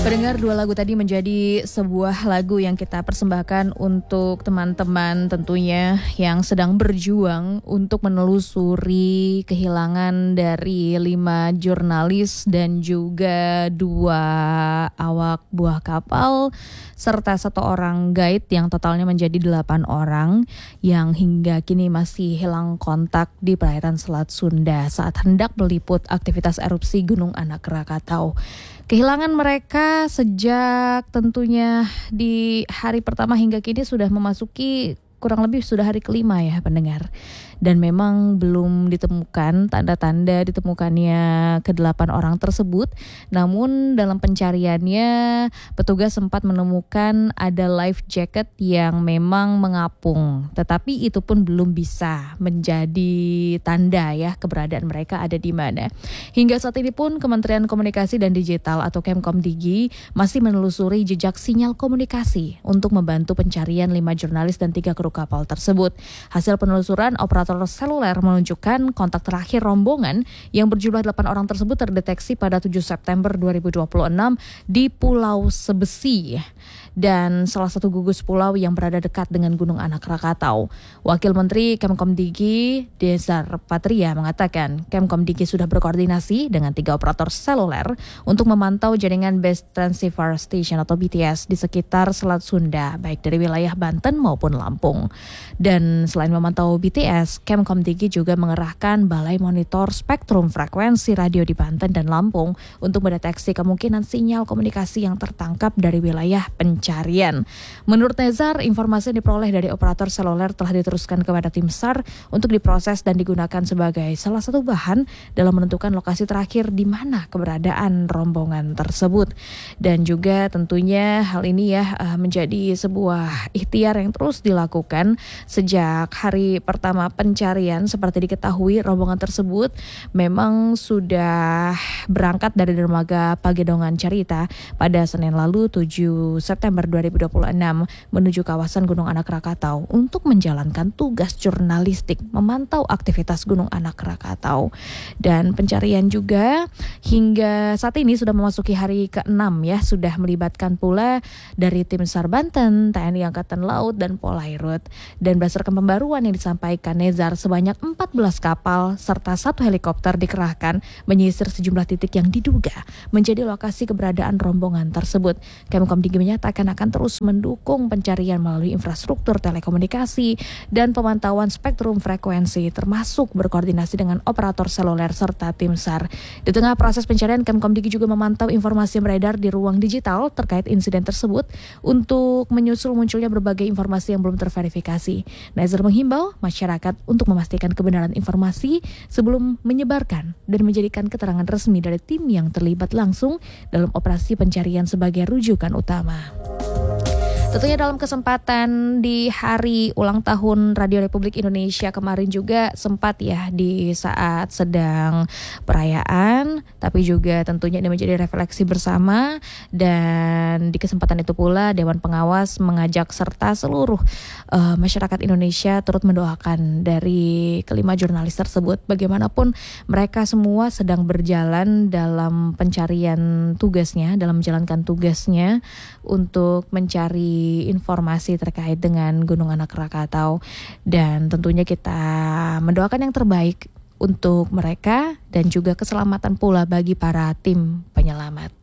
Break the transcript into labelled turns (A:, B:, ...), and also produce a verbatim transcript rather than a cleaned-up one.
A: Pendengar, dua lagu tadi menjadi sebuah lagu yang kita persembahkan untuk teman-teman tentunya yang sedang berjuang untuk menelusuri kehilangan dari lima jurnalis dan juga dua awak buah kapal serta satu orang guide yang totalnya menjadi delapan orang yang hingga kini masih hilang kontak di perairan Selat Sunda saat hendak meliput aktivitas erupsi Gunung Anak Rakatau. Kehilangan mereka sejak tentunya di hari pertama hingga kini sudah memasuki kurang lebih sudah hari kelima ya pendengar. Dan memang belum ditemukan tanda-tanda ditemukannya kedelapan orang tersebut. Namun dalam pencariannya petugas sempat menemukan ada life jacket yang memang mengapung. Tetapi itu pun belum bisa menjadi tanda ya keberadaan mereka ada di mana. Hingga saat ini pun Kementerian Komunikasi dan Digital atau Kemkomdigi masih menelusuri jejak sinyal komunikasi untuk membantu pencarian lima jurnalis dan tiga kru kapal tersebut. Hasil penelusuran operator seluler menunjukkan kontak terakhir rombongan yang berjumlah delapan orang tersebut terdeteksi pada tujuh September dua ribu dua puluh enam di Pulau Sebesi dan salah satu gugus pulau yang berada dekat dengan Gunung Anak Rakatau. Wakil Menteri Kemkomdigi Desar Patria mengatakan Kemkomdigi sudah berkoordinasi dengan tiga operator seluler untuk memantau jaringan Base Transceiver Station atau B T S di sekitar Selat Sunda baik dari wilayah Banten maupun Lampung. Dan selain memantau B T S, Kemkomdigi juga mengerahkan Balai Monitor Spektrum Frekuensi Radio di Banten dan Lampung untuk mendeteksi kemungkinan sinyal komunikasi yang tertangkap dari wilayah pencarian. Menurut Nezar, informasi yang diperoleh dari operator seluler telah diteruskan kepada tim S A R untuk diproses dan digunakan sebagai salah satu bahan dalam menentukan lokasi terakhir di mana keberadaan rombongan tersebut. Dan juga tentunya hal ini ya menjadi sebuah ikhtiar yang terus dilakukan sejak hari pertama pencarian. Seperti diketahui rombongan tersebut memang sudah berangkat dari dermaga Pagedongan Carita pada Senin lalu tujuh September dua ribu dua puluh enam menuju kawasan Gunung Anak Rakatau untuk menjalankan tugas jurnalistik memantau aktivitas Gunung Anak Rakatau. Dan pencarian juga hingga saat ini sudah memasuki hari keenam ya, sudah melibatkan pula dari tim S A R Banten, T N I Angkatan Laut dan Polairut. Dan berdasarkan pembaruan yang disampaikan Nezar, sebanyak empat belas kapal serta satu helikopter dikerahkan menyisir sejumlah titik yang diduga menjadi lokasi keberadaan rombongan tersebut. Kemkomdigi menyatakan akan terus mendukung pencarian melalui infrastruktur telekomunikasi dan pemantauan spektrum frekuensi termasuk berkoordinasi dengan operator seluler serta tim S A R. Di tengah proses pencarian, Kemkomdigi juga memantau informasi yang beredar di ruang digital terkait insiden tersebut untuk menyusul munculnya berbagai informasi yang belum terverifikasi. Nezar menghimbau masyarakat untuk memastikan kebenaran informasi sebelum menyebarkan dan menjadikan keterangan resmi dari tim yang terlibat langsung dalam operasi pencarian sebagai rujukan utama. Tentunya dalam kesempatan di hari ulang tahun Radio Republik Indonesia kemarin juga sempat ya di saat sedang perayaan, tapi juga tentunya ini menjadi refleksi bersama. Dan di kesempatan itu pula Dewan Pengawas mengajak serta seluruh uh, masyarakat Indonesia turut mendoakan dari kelima jurnalis tersebut. Bagaimanapun mereka semua sedang berjalan dalam pencarian tugasnya, dalam menjalankan tugasnya untuk mencari informasi terkait dengan Gunung Anak Rakatau. Dan tentunya kita mendoakan yang terbaik untuk mereka dan juga keselamatan pula bagi para tim penyelamat.